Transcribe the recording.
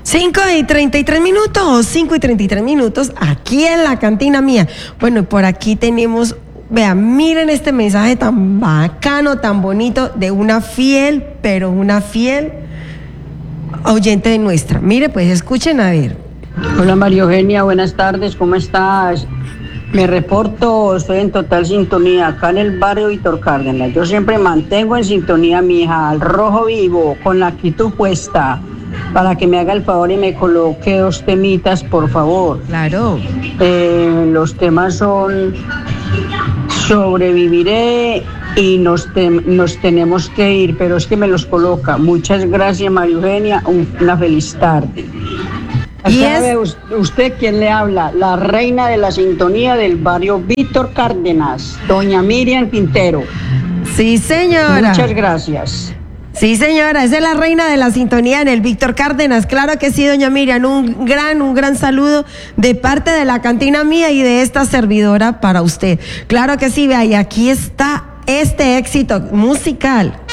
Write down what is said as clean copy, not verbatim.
5:33, 5:33, aquí en la cantina mía. Bueno, y por aquí tenemos, vean, miren este mensaje tan bacano, tan bonito, de una fiel, pero una fiel oyente de nuestra. Mire, pues escuchen a ver. Hola María Eugenia, buenas tardes, ¿cómo estás? Me reporto, estoy en total sintonía acá en el barrio Víctor Cárdenas. Yo siempre mantengo en sintonía a mi hija al rojo vivo, con la actitud puesta, para que me haga el favor y me coloque 2 temitas, por favor. Claro. Los temas son Sobreviviré y nos tenemos que ir, pero es que me los coloca. Muchas gracias María Eugenia, una feliz tarde. ¿Sabe usted quién le habla? La reina de la sintonía del barrio Víctor Cárdenas, doña Miriam Quintero. Sí, señora. Muchas gracias. Sí, señora, esa es la reina de la sintonía en el Víctor Cárdenas. Claro que sí, doña Miriam, un gran saludo de parte de la cantina mía y de esta servidora para usted. Claro que sí, vea, y aquí está este éxito musical.